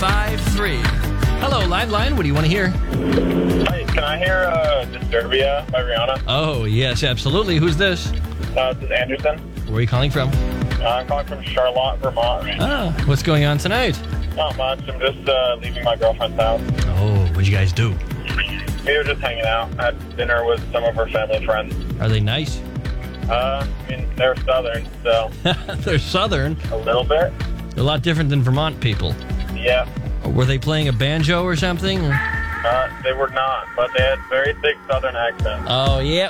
953. Hello, Liveline. What do you want to hear? Hi, can I hear Disturbia by Rihanna? Oh, yes, absolutely. Who's this? This is Anderson. Where are you calling from? I'm calling from Charlotte, Vermont. Oh, what's going on tonight? Not much. I'm just leaving my girlfriend's house. Oh, what'd you guys do? We were just hanging out. Had dinner with some of her family and friends. Are they nice? I mean, they're Southern, so They're Southern. a little bit. They're a lot different than Vermont people. Yeah. Were they playing a banjo or something? They were not, but they had very thick Southern accents. Oh, yeah.